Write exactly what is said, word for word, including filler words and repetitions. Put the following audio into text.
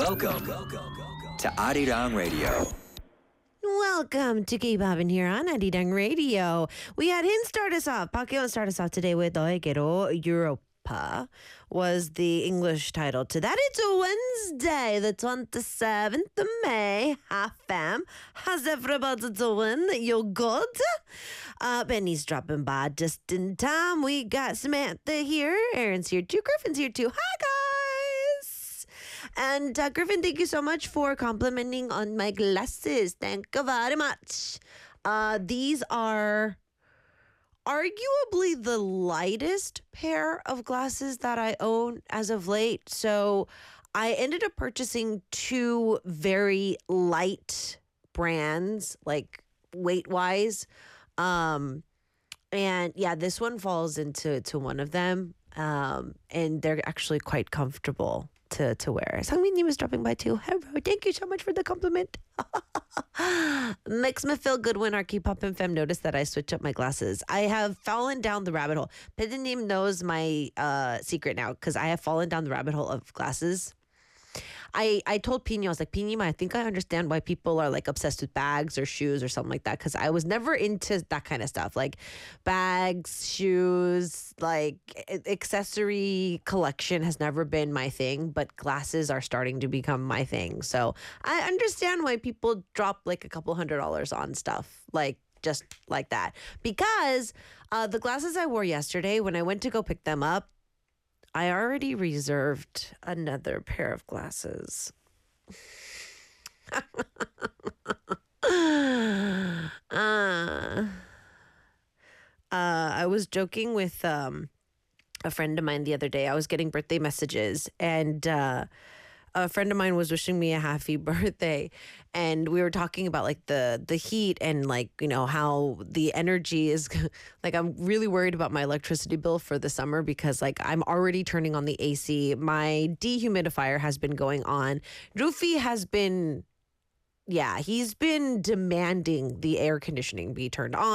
Welcome to Arirang Radio. Welcome to K-Pop in here on Arirang Radio. We had him start us off. Baekhyun start us off today with 너에게로 Europa was the English title to that. It's a Wednesday, the twenty-seventh of May. Hi fam. How's everybody doing? You good? Uh, Benny's dropping by just in time. We got Samantha here. Aaron's here too. Griffin's here too. Hi guys. And uh, Griffin, thank you so much for complimenting on my glasses. Thank you very much. Uh, these are arguably the lightest pair of glasses that I own as of late. So I ended up purchasing two very light brands, like weight-wise. Um, and yeah, this one falls into to one of them. Um, and they're actually quite comfortable to to wear. Sangmin was dropping by too. Hello, thank you so much for the compliment. Makes me feel good when our K-pop and fam notice that I switch up my glasses. I have fallen down the rabbit hole. Pidinim knows my uh secret now because I have fallen down the rabbit hole of glasses. I, I told Pino, I was like, Pino, I think I understand why people are like obsessed with bags or shoes or something like that. Because I was never into that kind of stuff. Like bags, shoes, like accessory collection has never been my thing. But glasses are starting to become my thing. So I understand why people drop like a couple hundred dollars on stuff. Like just like that. Because uh, the glasses I wore yesterday, when I went to go pick them up, I already reserved another pair of glasses. uh, uh, I was joking with um, a friend of mine the other day. I was getting birthday messages, and uh, a friend of mine was wishing me a happy birthday, and we were talking about like the the heat and like, you know, how the energy is like, I'm really worried about my electricity bill for the summer because like I'm already turning on the A C. My dehumidifier has been going on. Rufi has been, yeah, he's been demanding the air conditioning be turned on.